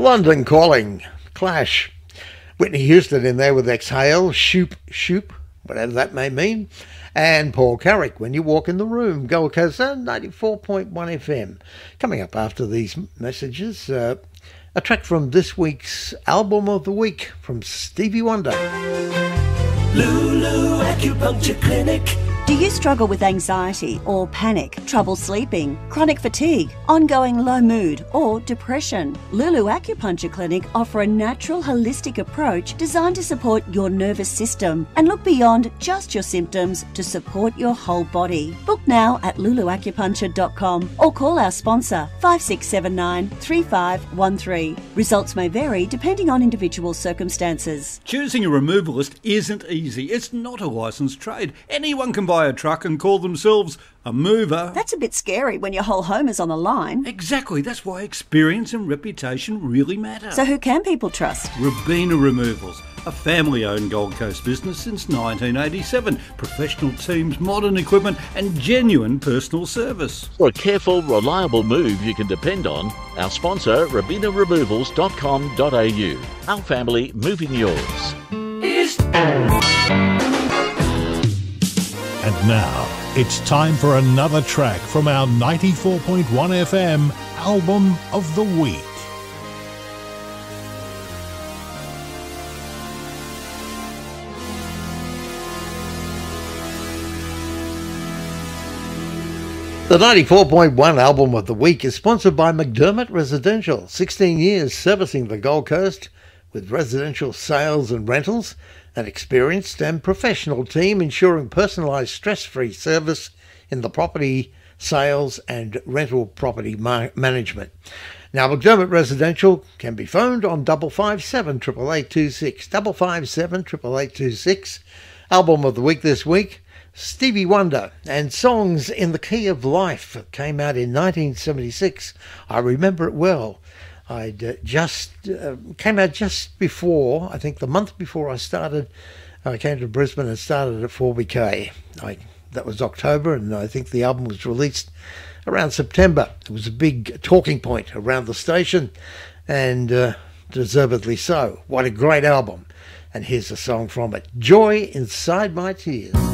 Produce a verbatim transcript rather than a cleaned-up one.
London Calling, Clash. Whitney Houston in there with Exhale, Shoop Shoop, whatever that may mean. And Paul Carrick, When You Walk in the Room, Gold Coast ninety-four point one F M. Coming up after these messages, uh, a track from this week's Album of the Week from Stevie Wonder. Lulu Acupuncture Clinic. Do you struggle with anxiety or panic, trouble sleeping, chronic fatigue, ongoing low mood or depression? Lulu Acupuncture Clinic offer a natural holistic approach designed to support your nervous system and look beyond just your symptoms to support your whole body. Book now at lulu acupuncture dot com or call our sponsor five six seven nine, three five one three. Results may vary depending on individual circumstances. Choosing a removalist isn't easy. It's not a licensed trade. Anyone can buy a truck and call themselves a mover. That's a bit scary when your whole home is on the line. Exactly. That's why experience and reputation really matter. So who can people trust? Robina Removals, a family-owned Gold Coast business since nineteen eighty-seven. Professional teams, modern equipment and genuine personal service. For a careful, reliable move you can depend on, our sponsor, robina removals dot com dot a u. Our family moving yours. And now, it's time for another track from our ninety-four point one F M Album of the Week. The ninety-four point one Album of the Week is sponsored by McDermott Residential. sixteen years servicing the Gold Coast with residential sales and rentals. An experienced and professional team ensuring personalised stress-free service in the property sales and rental property ma- management. Now, McDermott Residential can be phoned on double five seven eight eight eight two six, double five seven eight eight eight two six. Album of the Week this week, Stevie Wonder and Songs in the Key of Life. It came out in nineteen seventy-six. I remember it well. I'd uh, just uh, came out just before, I think the month before I started, I came to Brisbane and started at four B K. I, that was October, and I think the album was released around September. It was a big talking point around the station, and uh, deservedly so. What a great album. And here's a song from it, Joy Inside My Tears.